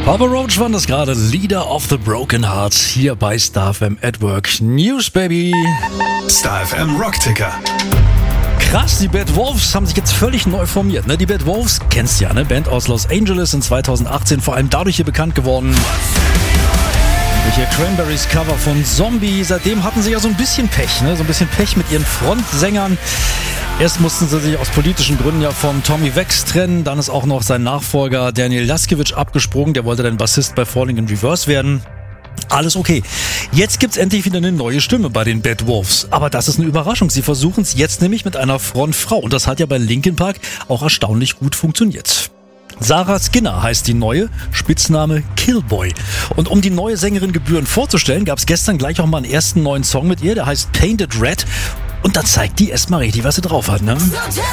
Papa Roach waren das gerade, Leader of the Broken Heart, hier bei Star FM at Work. News, baby. Star FM Rockticker. Krass, die Bad Wolves haben sich jetzt völlig neu formiert. Ne? Die Bad Wolves, kennst du ja, ne? Band aus Los Angeles, in 2018 vor allem dadurch hier bekannt geworden. Hier Cranberries Cover von Zombie. Seitdem hatten sie ja so ein bisschen Pech, ne? So ein bisschen Pech mit ihren Frontsängern. Erst mussten sie sich aus politischen Gründen ja von Tommy Vex trennen. Dann ist auch noch sein Nachfolger Daniel Laskiewicz abgesprungen. Der wollte dann Bassist bei Falling in Reverse werden. Alles okay. Jetzt gibt's endlich wieder eine neue Stimme bei den Bad Wolves. Aber das ist eine Überraschung. Sie versuchen es jetzt nämlich mit einer Frontfrau. Und das hat ja bei Linkin Park auch erstaunlich gut funktioniert. Sarah Skinner heißt die neue, Spitzname Killboy. Und um die neue Sängerin gebührend vorzustellen, gab es gestern gleich auch mal einen ersten neuen Song mit ihr, der heißt Painted Red. Und da zeigt die erstmal richtig, was sie drauf hat, ne?